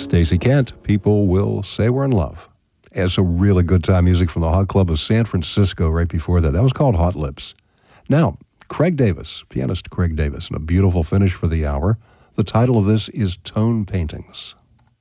Stacey Kent, People Will Say We're in Love. And some really good time music from the Hot Club of San Francisco right before that. That was called Hot Lips. Now, Craig Davis, pianist Craig Davis, and a beautiful finish for the hour. The title of this is Tone Paintings.